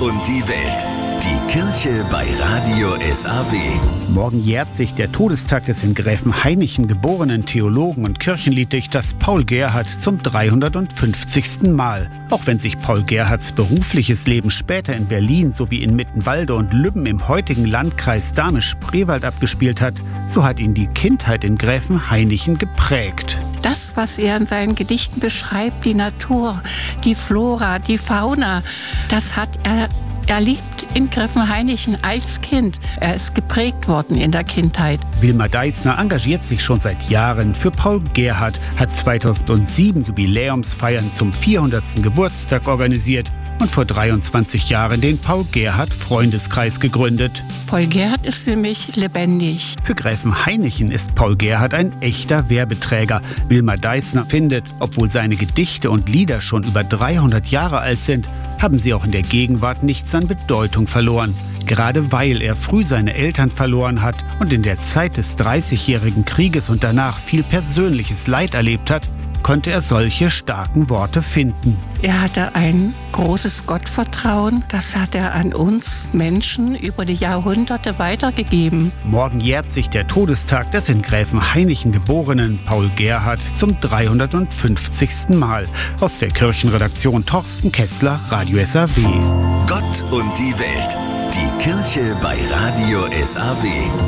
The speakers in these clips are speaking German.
und die Welt. Die Kirche bei Radio SAW. Morgen jährt sich der Todestag des in Gräfenhainichen geborenen Theologen und Kirchenlieddichters Paul Gerhardt zum 350. Mal. Auch wenn sich Paul Gerhardts berufliches Leben später in Berlin sowie in Mittenwalde und Lübben im heutigen Landkreis Dahme-Spreewald abgespielt hat, so hat ihn die Kindheit in Gräfenhainichen geprägt. Das, was er in seinen Gedichten beschreibt, die Natur, die Flora, die Fauna, das hat er erlebt in Gräfenhainichen als Kind. Er ist geprägt worden in der Kindheit. Wilma Deissner engagiert sich schon seit Jahren für Paul Gerhardt, hat 2007 Jubiläumsfeiern zum 400. Geburtstag organisiert und vor 23 Jahren den Paul-Gerhardt-Freundeskreis gegründet. Paul Gerhardt ist für mich lebendig. Für Gräfenhainichen ist Paul Gerhardt ein echter Werbeträger. Wilma Deissner findet, obwohl seine Gedichte und Lieder schon über 300 Jahre alt sind, haben sie auch in der Gegenwart nichts an Bedeutung verloren. Gerade weil er früh seine Eltern verloren hat und in der Zeit des 30-jährigen Krieges und danach viel persönliches Leid erlebt hat, konnte er solche starken Worte finden. Er hatte ein großes Gottvertrauen, das hat er an uns Menschen über die Jahrhunderte weitergegeben. Morgen jährt sich der Todestag des in Gräfenhainichen geborenen Paul Gerhardt zum 350. Mal. Aus der Kirchenredaktion Torsten Kessler, Radio SAW. Gott und die Welt. Die Kirche bei Radio SAW.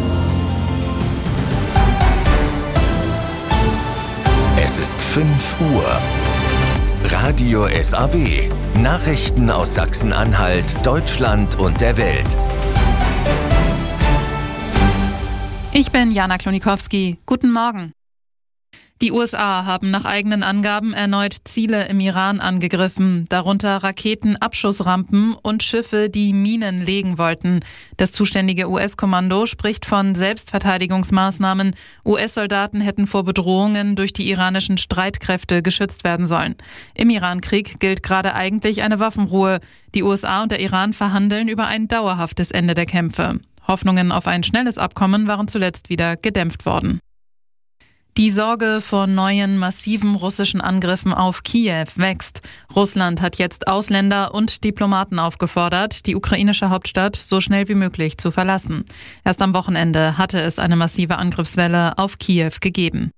Es ist 5 Uhr. Radio SAW. Nachrichten aus Sachsen-Anhalt, Deutschland und der Welt. Ich bin Jana Klonikowski. Guten Morgen. Die USA haben nach eigenen Angaben erneut Ziele im Iran angegriffen, darunter Raketenabschussrampen und Schiffe, die Minen legen wollten. Das zuständige US-Kommando spricht von Selbstverteidigungsmaßnahmen. US-Soldaten hätten vor Bedrohungen durch die iranischen Streitkräfte geschützt werden sollen. Im Iran-Krieg gilt gerade eigentlich eine Waffenruhe. Die USA und der Iran verhandeln über ein dauerhaftes Ende der Kämpfe. Hoffnungen auf ein schnelles Abkommen waren zuletzt wieder gedämpft worden. Die Sorge vor neuen massiven russischen Angriffen auf Kiew wächst. Russland hat jetzt Ausländer und Diplomaten aufgefordert, die ukrainische Hauptstadt so schnell wie möglich zu verlassen. Erst am Wochenende hatte es eine massive Angriffswelle auf Kiew gegeben.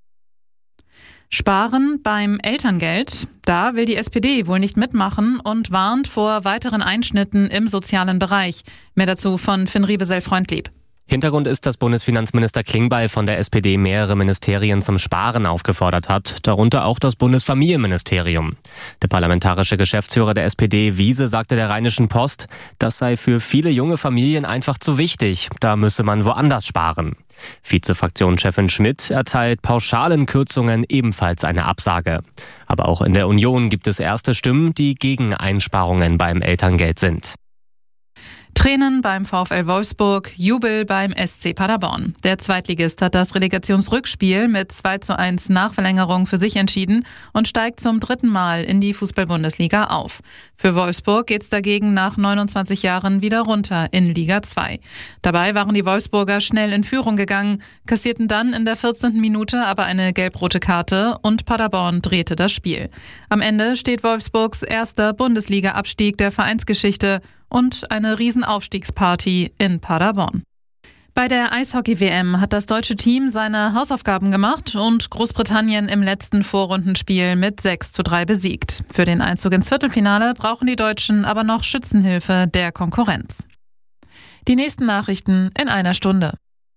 Sparen beim Elterngeld? Da will die SPD wohl nicht mitmachen und warnt vor weiteren Einschnitten im sozialen Bereich. Mehr dazu von Finn Riebesell-Freundlieb. Hintergrund ist, dass Bundesfinanzminister Klingbeil von der SPD mehrere Ministerien zum Sparen aufgefordert hat, darunter auch das Bundesfamilienministerium. Der parlamentarische Geschäftsführer der SPD, Wiese, sagte der Rheinischen Post, das sei für viele junge Familien einfach zu wichtig, da müsse man woanders sparen. Vizefraktionschefin Schmidt erteilt pauschalen Kürzungen ebenfalls eine Absage. Aber auch in der Union gibt es erste Stimmen, die gegen Einsparungen beim Elterngeld sind. Tränen beim VfL Wolfsburg, Jubel beim SC Paderborn. Der Zweitligist hat das Relegationsrückspiel mit 2:1 Nachverlängerung für sich entschieden und steigt zum 3. Mal in die Fußball-Bundesliga auf. Für Wolfsburg geht's dagegen nach 29 Jahren wieder runter in Liga 2. Dabei waren die Wolfsburger schnell in Führung gegangen, kassierten dann in der 14. Minute aber eine gelb-rote Karte und Paderborn drehte das Spiel. Am Ende steht Wolfsburgs erster Bundesliga-Abstieg der Vereinsgeschichte und eine Riesenaufstiegsparty in Paderborn. Bei der Eishockey-WM hat das deutsche Team seine Hausaufgaben gemacht und Großbritannien im letzten Vorrundenspiel mit 6:3 besiegt. Für den Einzug ins Viertelfinale brauchen die Deutschen aber noch Schützenhilfe der Konkurrenz. Die nächsten Nachrichten in einer Stunde.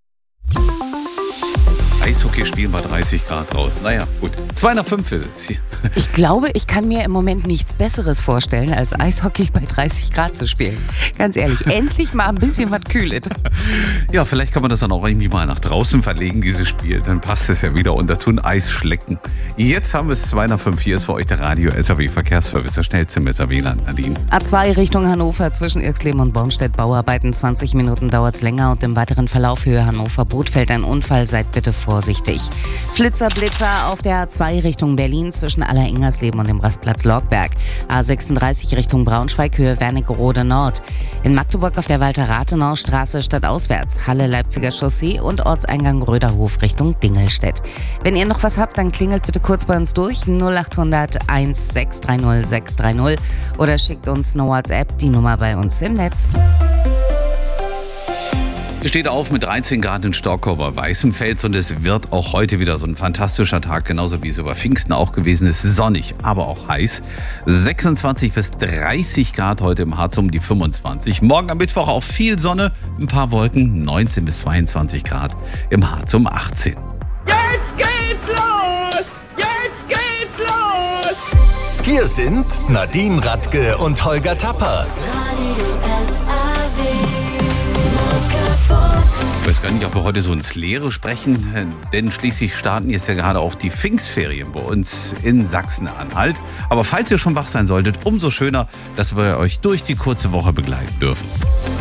Eishockey spielen bei 30 Grad draußen. Naja, gut. 2 nach 5 ist es. Ich glaube, ich kann mir im Moment nichts Besseres vorstellen, als Eishockey bei 30 Grad zu spielen. Ganz ehrlich, endlich mal ein bisschen was Kühles. Ja, vielleicht kann man das dann auch irgendwie mal nach draußen verlegen, dieses Spiel. Dann passt es ja wieder. Und dazu ein Eisschlecken. Jetzt haben wir es 2 nach 5. Hier ist für euch der Radio SAW Verkehrsservice, der schnellste im SAW-Land. Nadine. A2 Richtung Hannover zwischen Irxleben und Bornstedt. Bauarbeiten 20 Minuten dauert es länger und im weiteren Verlauf Höhe Hannover-Bothfeld ein Unfall. Seid bitte vor. vorsichtig. Flitzer, Blitzer auf der A2 Richtung Berlin zwischen Aller-Ingersleben und dem Rastplatz Lorgberg. A36 Richtung Braunschweig, Höhe Wernigerode Nord. In Magdeburg auf der Walter-Rathenau-Straße stadtauswärts, Halle-Leipziger Chaussee und Ortseingang Röderhof Richtung Dingelstedt. Wenn ihr noch was habt, dann klingelt bitte kurz bei uns durch 0800 1630 630 oder schickt uns eine WhatsApp, die Nummer bei uns im Netz. Es steht auf mit 13 Grad in Stockholm bei Weißenfels und es wird auch heute wieder so ein fantastischer Tag, genauso wie es über Pfingsten auch gewesen ist. Sonnig, aber auch heiß. 26 bis 30 Grad heute im Harz, um die 25. Morgen am Mittwoch auch viel Sonne, ein paar Wolken, 19 bis 22 Grad im Harz um 18. Jetzt geht's los! Jetzt geht's los! Hier sind Nadine Radke und Holger Tapper. Ich weiß gar nicht, ob wir heute so ins Leere sprechen, denn schließlich starten jetzt ja gerade auch die Pfingstferien bei uns in Sachsen-Anhalt. Aber falls ihr schon wach sein solltet, umso schöner, dass wir euch durch die kurze Woche begleiten dürfen.